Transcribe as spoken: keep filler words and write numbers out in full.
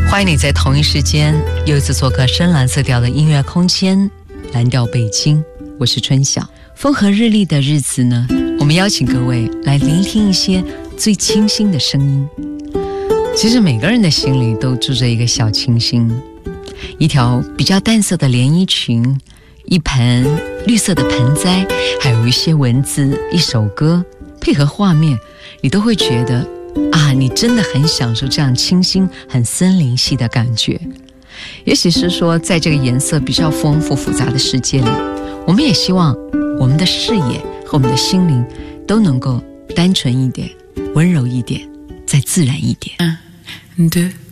欢迎你在同一时间又一次做客深蓝色调的音乐空间，蓝调北京，我是春晓。风和日丽的日子呢，我们邀请各位来聆听一些最清新的声音。其实每个人的心里都住着一个小清新，一条比较淡色的连衣裙，一盆绿色的盆栽，还有一些文字，一首歌，配合画面，你都会觉得啊，你真的很享受这样清新很森林系的感觉。也许是说在这个颜色比较丰富复杂的世界里，我们也希望我们的视野和我们的心灵都能够单纯一点，温柔一点，再自然一点。 Un, deux